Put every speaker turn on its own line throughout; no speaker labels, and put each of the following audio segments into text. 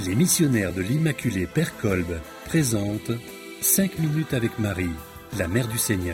Les missionnaires de l'Immaculée Père Kolb présentent 5 minutes avec Marie, la Mère du Seigneur.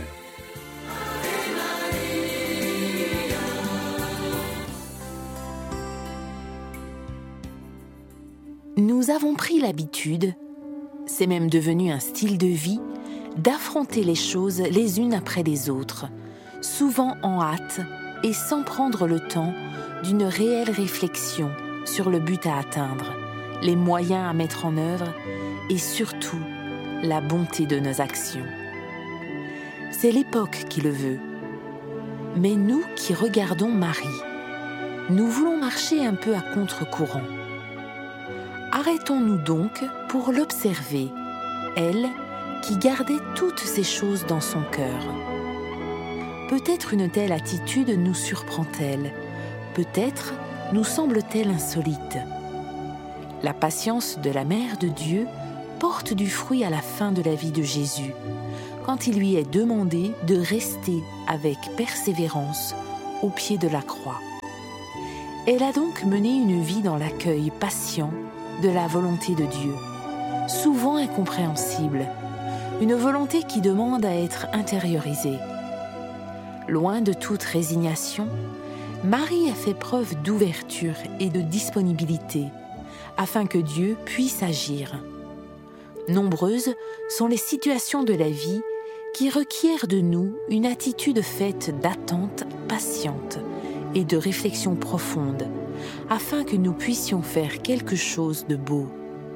Nous avons pris l'habitude, c'est même devenu un style de vie, d'affronter les choses les unes après les autres, souvent en hâte et sans prendre le temps d'une réelle réflexion sur le but à atteindre, les moyens à mettre en œuvre et surtout la bonté de nos actions. C'est l'époque qui le veut. Mais nous qui regardons Marie, nous voulons marcher un peu à contre-courant. Arrêtons-nous donc pour l'observer, elle qui gardait toutes ces choses dans son cœur. Peut-être une telle attitude nous surprend-elle, peut-être nous semble-t-elle insolite. La patience de la Mère de Dieu porte du fruit à la fin de la vie de Jésus, quand il lui est demandé de rester avec persévérance au pied de la croix. Elle a donc mené une vie dans l'accueil patient de la volonté de Dieu, souvent incompréhensible, une volonté qui demande à être intériorisée. Loin de toute résignation, Marie a fait preuve d'ouverture et de disponibilité, afin que Dieu puisse agir. Nombreuses sont les situations de la vie qui requièrent de nous une attitude faite d'attente patiente et de réflexion profonde, afin que nous puissions faire quelque chose de beau.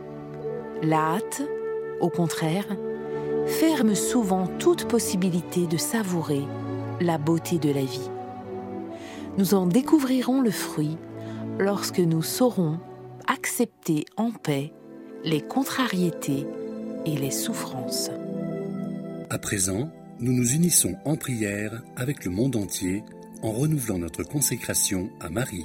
La hâte, au contraire, ferme souvent toute possibilité de savourer la beauté de la vie. Nous en découvrirons le fruit lorsque nous saurons accepter en paix les contrariétés et les souffrances.
À présent, nous nous unissons en prière avec le monde entier en renouvelant notre consécration à Marie.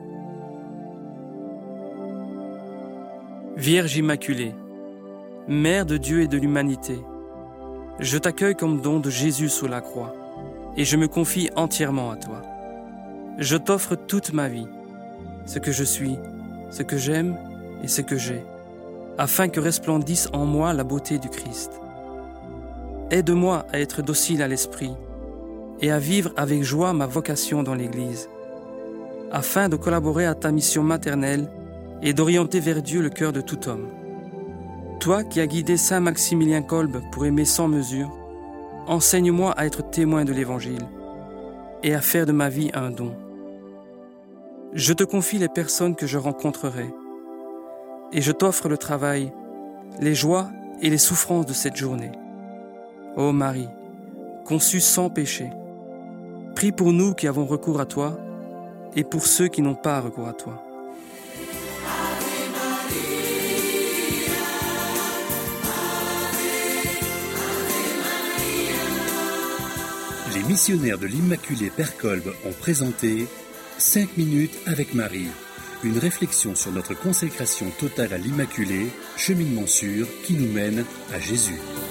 Vierge Immaculée, Mère de Dieu et de l'humanité, je t'accueille comme don de Jésus sous la croix et je me confie entièrement à toi. Je t'offre toute ma vie, ce que je suis, ce que j'aime et ce que j'ai, afin que resplendisse en moi la beauté du Christ. Aide-moi à être docile à l'esprit et à vivre avec joie ma vocation dans l'Église, afin de collaborer à ta mission maternelle et d'orienter vers Dieu le cœur de tout homme. Toi qui as guidé Saint Maximilien Kolb pour aimer sans mesure, enseigne-moi à être témoin de l'Évangile et à faire de ma vie un don. Je te confie les personnes que je rencontrerai et je t'offre le travail, les joies et les souffrances de cette journée. Ô Marie, conçue sans péché, prie pour nous qui avons recours à toi et pour ceux qui n'ont pas recours à toi.
Les missionnaires de l'Immaculée Père Kolb ont présenté 5 minutes avec Marie, une réflexion sur notre consécration totale à l'Immaculée, cheminement sûr qui nous mène à Jésus.